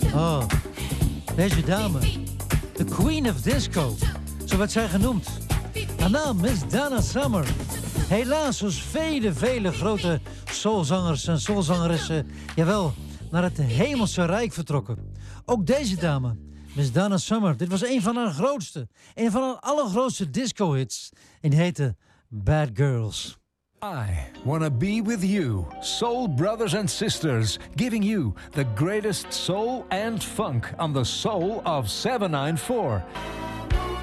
Oh, deze dame. The Queen of Disco. Zo werd zij genoemd. Haar naam is Donna Summer. Helaas, zoals vele grote soulzangers en soulzangeressen... jawel, naar het hemelse rijk vertrokken. Ook deze dame, Miss Donna Summer. Dit was een van haar grootste, een van haar allergrootste disco-hits. En die heette Bad Girls. I wanna be with you, soul brothers and sisters, giving you the greatest soul and funk on the soul of 794.